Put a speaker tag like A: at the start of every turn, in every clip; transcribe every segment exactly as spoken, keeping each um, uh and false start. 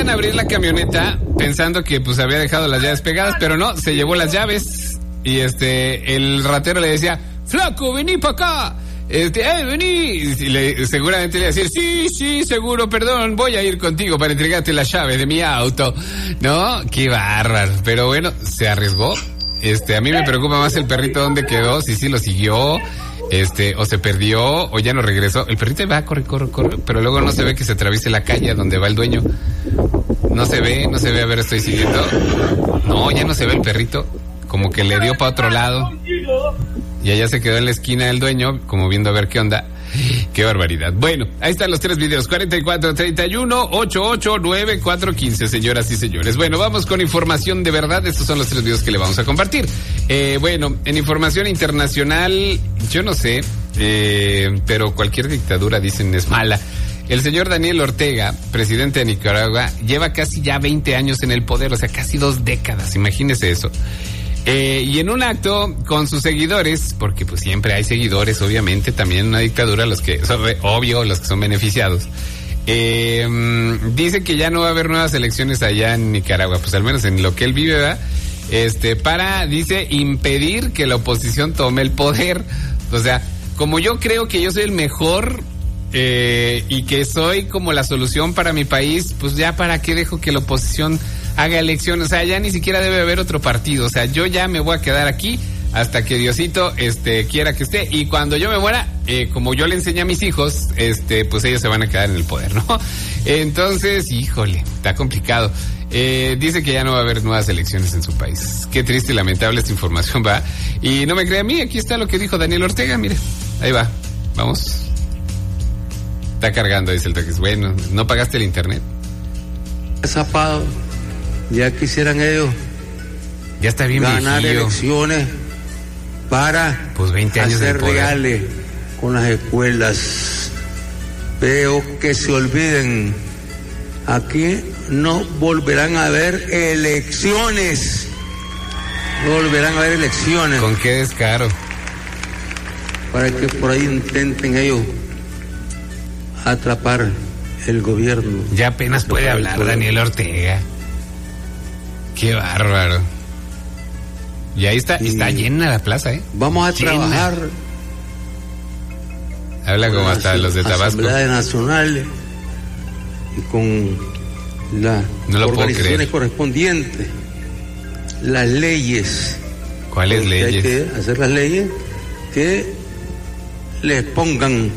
A: iban a abrir la camioneta pensando que pues había dejado las llaves pegadas, pero no, se llevó las llaves y este el ratero le decía, flaco, vení para acá, este, eh, vení, y le, seguramente le iba a decir, sí, sí, seguro, perdón, voy a ir contigo para entregarte las llaves de mi auto, ¿no? Qué bárbaro, pero bueno, se arriesgó, este, a mí me preocupa más el perrito dónde quedó, si sí lo siguió, este, o se perdió, o ya no regresó. El perrito va, corre, corre, corre, pero luego no se ve que se atraviese la calle donde va el dueño. No se ve, no se ve, a ver, estoy siguiendo. No, ya no se ve el perrito, como que le dio para otro lado. Y allá se quedó en la esquina el dueño, como viendo a ver qué onda. Qué barbaridad. Bueno, ahí están los tres videos, cuarenta y cuatro, treinta y uno, ochenta y ocho, noventa y cuatro, quince, señoras y señores. Bueno, vamos con información de verdad. Estos son los tres videos que le vamos a compartir. Eh, bueno, en información internacional, yo no sé, eh, pero cualquier dictadura, dicen, es mala. El señor Daniel Ortega, presidente de Nicaragua, lleva casi ya veinte años en el poder, o sea, casi dos décadas, imagínese eso. Eh, y en un acto con sus seguidores, porque pues siempre hay seguidores, obviamente, también en una dictadura, los que son, obvio, los que son beneficiados, eh, dice que ya no va a haber nuevas elecciones allá en Nicaragua, pues al menos en lo que él vive, ¿verdad? Este, para, dice, impedir que la oposición tome el poder. O sea, como yo creo que yo soy el mejor eh, y que soy como la solución para mi país, pues ya para qué dejo que la oposición haga elecciones. O sea, ya ni siquiera debe haber otro partido. O sea, yo ya me voy a quedar aquí hasta que Diosito este quiera que esté, y cuando yo me muera, eh, como yo le enseñé a mis hijos, este pues ellos se van a quedar en el poder, ¿no? Entonces, híjole, está complicado. Eh, dice que ya no va a haber nuevas elecciones en su país. Qué triste y lamentable esta información, va. Y no me cree a mí, aquí está lo que dijo Daniel Ortega, mire, ahí va, vamos. Está cargando, dice el taxis. Bueno, ¿no pagaste el internet?
B: Zapado, ya quisieran ellos
A: ya está bien
B: ganar
A: viejillo.
B: Elecciones para
A: pues veinte años
B: hacer reales con las escuelas. Veo que se olviden, aquí no volverán a haber elecciones, no volverán a haber elecciones.
A: ¿Con qué descaro?
B: Para que por ahí intenten ellos atrapar el gobierno.
A: Ya apenas puede hablar Daniel Ortega. Qué bárbaro. Y ahí está, y está llena la plaza, ¿eh?
B: Vamos a llena. trabajar.
A: Habla como hasta los de Tabasco.
B: Asambleas nacionales y con las
A: no
B: organizaciones correspondientes, las leyes.
A: ¿Cuáles leyes?
B: Hay que hacer las leyes que les pongan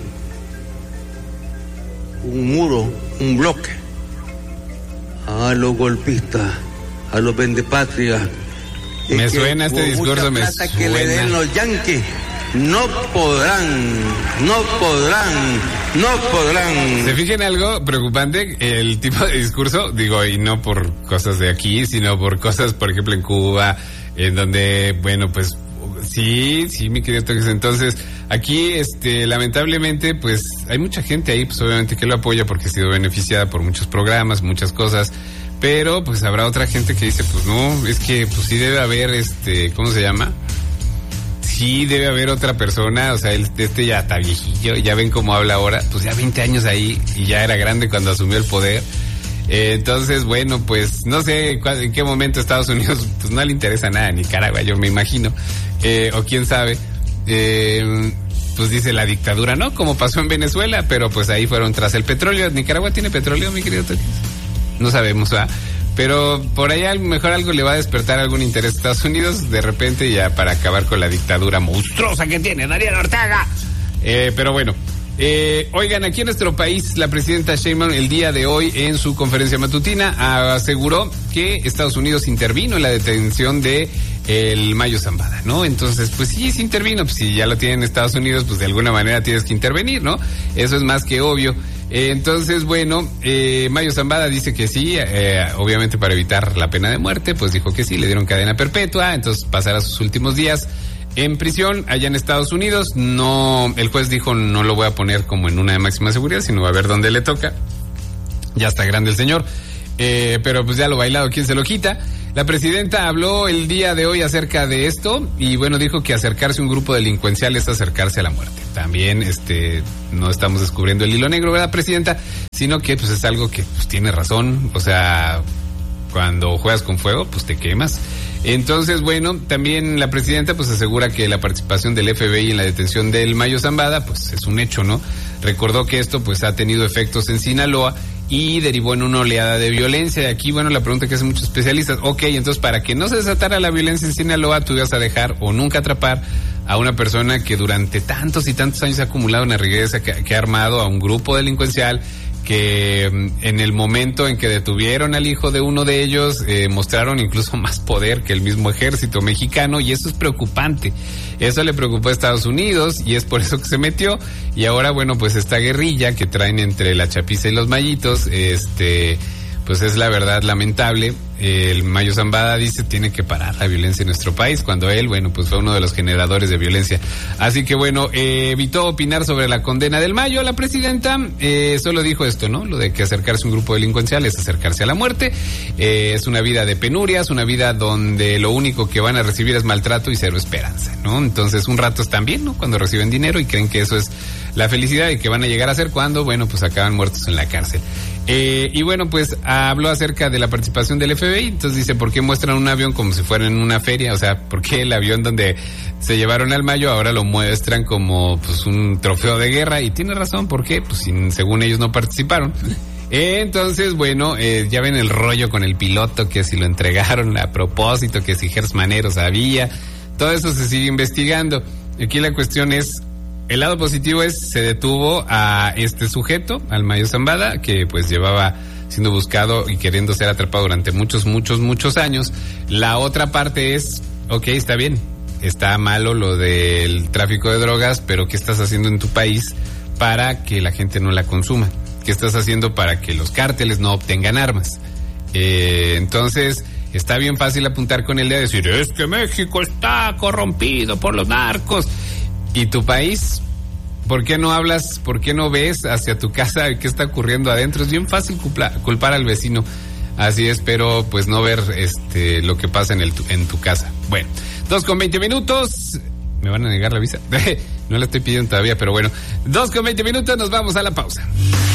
B: un muro, un bloque a los golpistas, a los vendepatrias.
A: Me suena este discurso, me suena.
B: Que le den los yanquis, no podrán, no podrán, no podrán.
A: ¿Se fijan algo preocupante? El tipo de discurso, digo, y no por cosas de aquí, sino por cosas, por ejemplo, en Cuba, en donde, bueno, pues, sí, sí, mi querido Toques. Entonces, aquí, este, lamentablemente, pues, hay mucha gente ahí, pues, obviamente que lo apoya porque ha sido beneficiada por muchos programas, muchas cosas. Pero, pues, habrá otra gente que dice, pues, no, es que, pues, sí debe haber, este, ¿cómo se llama? Sí debe haber otra persona, o sea, este ya está viejillo, ya ven cómo habla ahora, pues ya veinte años ahí, y ya era grande cuando asumió el poder. Eh, entonces, bueno, pues, no sé en qué momento Estados Unidos, pues, no le interesa nada a Nicaragua, yo me imagino, eh, o quién sabe, eh, pues dice la dictadura, ¿no? Como pasó en Venezuela, pero pues ahí fueron tras el petróleo. ¿Nicaragua tiene petróleo, mi querido Toques? No sabemos, ¿verdad? Pero por ahí a lo mejor algo le va a despertar algún interés a Estados Unidos de repente, ya para acabar con la dictadura monstruosa que tiene Daniel Ortega. Eh, pero bueno, eh, oigan, aquí en nuestro país la presidenta Sheinbaum el día de hoy en su conferencia matutina aseguró que Estados Unidos intervino en la detención de el Mayo Zambada, ¿no? Entonces, pues sí, se intervino, pues si ya lo tienen Estados Unidos, pues de alguna manera tienes que intervenir, ¿no? Eso es más que obvio. Entonces, bueno, eh, Mayo Zambada dice que sí, eh, obviamente para evitar la pena de muerte, pues dijo que sí, le dieron cadena perpetua, entonces pasará sus últimos días en prisión allá en Estados Unidos. No, el juez dijo, no lo voy a poner como en una de máxima seguridad, sino va a ver dónde le toca. Ya está grande el señor, eh, pero pues ya lo bailado, ¿quién se lo quita? La presidenta habló el día de hoy acerca de esto y bueno, dijo que acercarse a un grupo delincuencial es acercarse a la muerte. También este no estamos descubriendo el hilo negro, ¿verdad, presidenta? Sino que pues es algo que pues, tiene razón, o sea, cuando juegas con fuego, pues te quemas. Entonces, bueno, también la presidenta pues asegura que la participación del F B I en la detención del Mayo Zambada pues es un hecho, ¿no? Recordó que esto pues ha tenido efectos en Sinaloa y derivó en una oleada de violencia. Y aquí, bueno, la pregunta que hacen muchos especialistas, ok, entonces para que no se desatara la violencia en Sinaloa, tú ibas a dejar o nunca atrapar a una persona que durante tantos y tantos años ha acumulado una riqueza, que, que ha armado a un grupo delincuencial, que en el momento en que detuvieron al hijo de uno de ellos, eh, mostraron incluso más poder que el mismo ejército mexicano, y eso es preocupante. Eso le preocupó a Estados Unidos y es por eso que se metió. Y ahora, bueno, pues esta guerrilla que traen entre la chapiza y los mayitos, este, pues es la verdad lamentable. El Mayo Zambada dice tiene que parar la violencia en nuestro país, cuando él, bueno, pues fue uno de los generadores de violencia. Así que bueno, eh, evitó opinar sobre la condena del Mayo. La presidenta eh, solo dijo esto, ¿no? Lo de que acercarse a un grupo delincuencial es acercarse a la muerte. Eh, es una vida de penurias, una vida donde lo único que van a recibir es maltrato y cero esperanza, ¿no? Entonces un rato están bien, ¿no? Cuando reciben dinero y creen que eso es la felicidad y que van a llegar a ser cuando, bueno, pues acaban muertos en la cárcel. Eh, y bueno, pues habló acerca de la participación del F B I, entonces dice, ¿por qué muestran un avión como si fuera en una feria? O sea, ¿por qué el avión donde se llevaron al Mayo ahora lo muestran como pues un trofeo de guerra? Y tiene razón, ¿por qué? Pues sin, según ellos no participaron. Eh, entonces, bueno, eh, ya ven el rollo con el piloto, que si lo entregaron a propósito, que si Gers Manero sabía, todo eso se sigue investigando. Aquí la cuestión es, el lado positivo es, se detuvo a este sujeto, al Mayo Zambada, que pues llevaba siendo buscado y queriendo ser atrapado durante muchos, muchos, muchos años. La otra parte es, ok, está bien, está malo lo del tráfico de drogas, pero ¿qué estás haciendo en tu país para que la gente no la consuma? ¿Qué estás haciendo para que los cárteles no obtengan armas? Eh, entonces, está bien fácil apuntar con el dedo y decir, es que México está corrompido por los narcos. ¿Y tu país? ¿Por qué no hablas, por qué no ves hacia tu casa qué está ocurriendo adentro? Es bien fácil culpar, culpar al vecino. Así es, pero pues no ver este lo que pasa en el en tu casa. Bueno, dos con veinte minutos. ¿Me van a negar la visa? No la estoy pidiendo todavía, pero bueno. Dos con veinte minutos, nos vamos a la pausa.